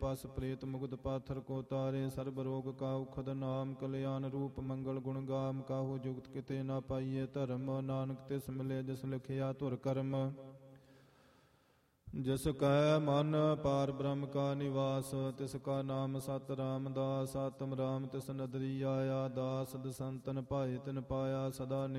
पस प्रेत मुग्ध पाथर को तारे सर्ब रोग का उखद नाम कल्याण रूप मंगल गुण गाम काहू जुगत किते ना पाइये धर्म नानक तिस मिले जिस लिखिया धुर कर्म जिस कह मन पार ब्रह्म का निवास तिसका नाम सत रामदास आत्म राम तिस नदरी आया दास दसंतन पाए तिन पाया सदा